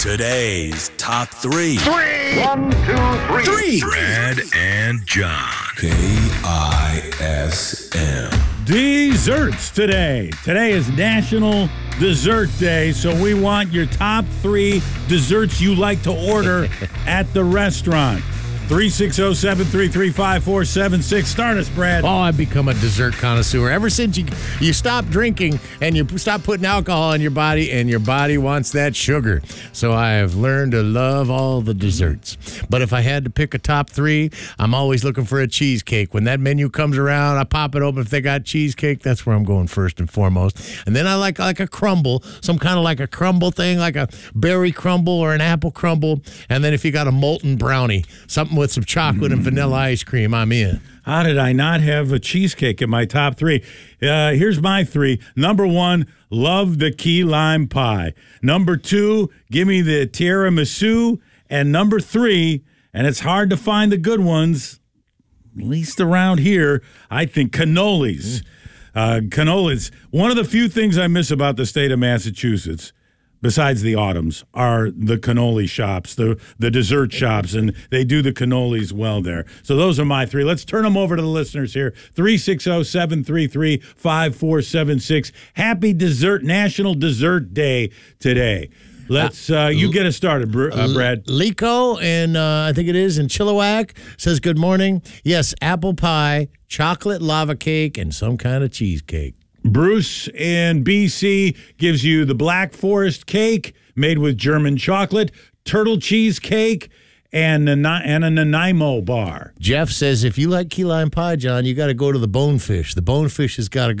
Today's top three. One, two, three. Brad and John. KISM. Desserts today. Today is National Dessert Day, so we want your top three desserts you like to order at the restaurant. 360-733-5476. Start us, Brad. Oh, I've become a dessert connoisseur. Ever since you stop drinking and you stop putting alcohol in your body, and your body wants that sugar. So I have learned to love all the desserts. But if I had to pick a top three, I'm always looking for a cheesecake. When that menu comes around, I pop it open. If they got cheesecake, that's where I'm going first and foremost. And then I like a crumble, some kind of like a crumble thing, like a berry crumble or an apple crumble. And then if you got a molten brownie, something with some chocolate and vanilla ice cream, I'm in. How did I not have a cheesecake in my top three? Here's my three. Number one, love the key lime pie. Number two, give me the tiramisu. And number three, and it's hard to find the good ones, at least around here, I think cannolis. Cannolis. One of the few things I miss about the state of Massachusetts, besides the autumns, are the cannoli shops, the dessert shops, and they do the cannolis well there. So those are my three. Let's turn them over to the listeners here. 360-733-5476. Happy National Dessert Day today. Let's you get us started, Brad. Lico, and I think it is in Chilliwack, says good morning. Yes, apple pie, chocolate lava cake, and some kind of cheesecake. Bruce in BC gives you the Black Forest cake made with German chocolate, turtle cheese cake, and a Nanaimo bar. Jeff says if you like key lime pie, John, you got to go to the Bonefish. The Bonefish has got to